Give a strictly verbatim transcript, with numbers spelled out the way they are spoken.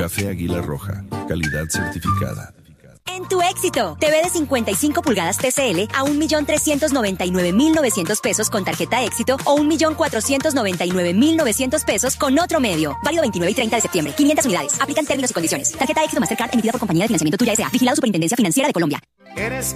Café Águila Roja, calidad certificada. En tu éxito, T V de cincuenta y cinco pulgadas T C L a un millón trescientos noventa y nueve mil novecientos pesos con tarjeta éxito o un millón cuatrocientos noventa y nueve mil novecientos pesos con otro medio. Válido veintinueve y treinta de septiembre. quinientas unidades. Aplican términos y condiciones. Tarjeta éxito Mastercard emitida por Compañía de Financiamiento Tuya S A. Vigilado Superintendencia Financiera de Colombia. ¿Eres